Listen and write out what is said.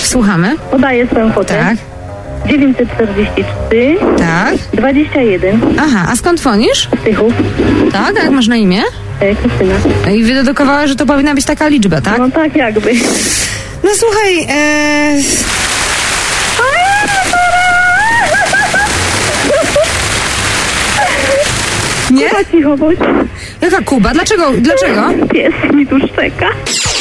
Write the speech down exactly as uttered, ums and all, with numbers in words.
słuchamy. Podaję swoją kwotę. Tak. dziewięćset czterdzieści trzy. Tak. dwadzieścia jeden. Aha, a skąd dzwonisz? Z Tychów. Tak, a jak masz na imię? E, Krystyna. I wydedukowała, że to powinna być taka liczba, tak? No tak jakby. No słuchaj, e... nie? Kuba, cicho bądź. Jaka Kuba? Dlaczego? Dlaczego? Pies mi tu szczeka.